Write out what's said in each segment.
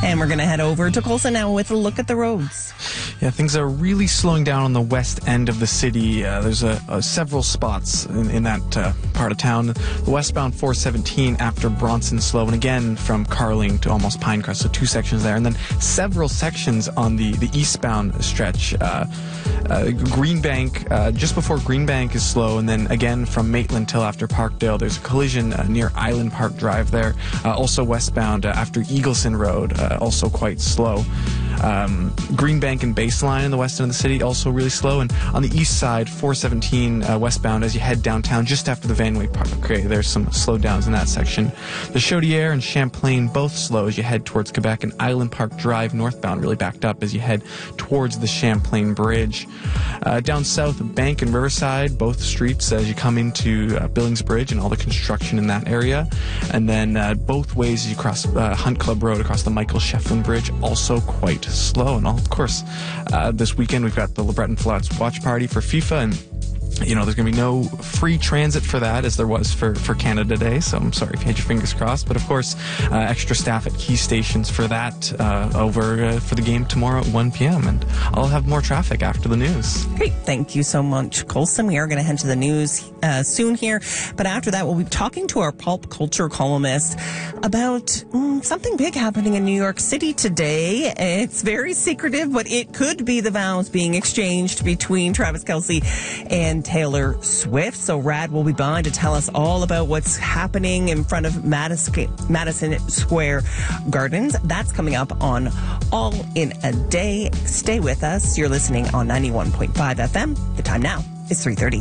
And we're going to head over to Colson now with a look at the roads. Yeah, things are really slowing down on the west end of the city. There's several spots in that part of town. The westbound 417 after Bronson slow, and again from Carling to almost Pinecrest, so 2 sections there. And then several sections on the eastbound stretch. Greenbank, just before Greenbank is slow, and then again from Maitland till after Parkdale. There's a collision near Island Park Drive there. Also westbound after Eagleson Road, also quite slow. Greenbank and Baseline in the west end of the city, also really slow. And on the east side, 417 westbound as you head downtown just after the Van Wyck Park. Okay, there's some slowdowns in that section. The Chaudière and Champlain both slow as you head towards Quebec, and Island Park Drive northbound really backed up as you head towards the Champlain Bridge. Down south, Bank and Riverside, both streets as you come into Billings Bridge and all the construction in that area. And then both ways as you cross Hunt Club Road across the Michael Shefflin Bridge, also quite slow. And of course, this weekend we've got the LeBreton Flats watch party for FIFA, and there's going to be no free transit for that as there was for Canada Day, so I'm sorry if you had your fingers crossed. But of course, extra staff at key stations for that over for the game tomorrow at 1 p.m. And I'll have more traffic after the news. Great. Thank you so much, Colson. We are going to head to the news soon here. But after that, we'll be talking to our pulp culture columnist about something big happening in New York City today. It's very secretive, but it could be the vows being exchanged between Travis Kelce and Taylor Swift. So Rad will be by to tell us all about what's happening in front of Madison Square Gardens. That's coming up on All in a Day. Stay with us. You're listening on 91.5 FM. The time now is 3:30.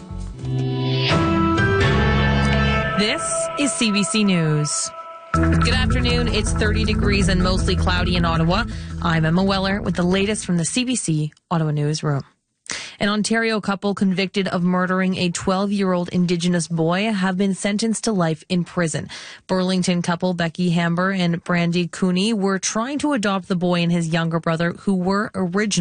This is CBC News. Good afternoon. It's 30 degrees and mostly cloudy in Ottawa. I'm Emma Weller with the latest from the CBC Ottawa Newsroom. An Ontario couple convicted of murdering a 12-year-old Indigenous boy have been sentenced to life in prison. Burlington couple Becky Hamber and Brandy Cooney were trying to adopt the boy and his younger brother, who were originally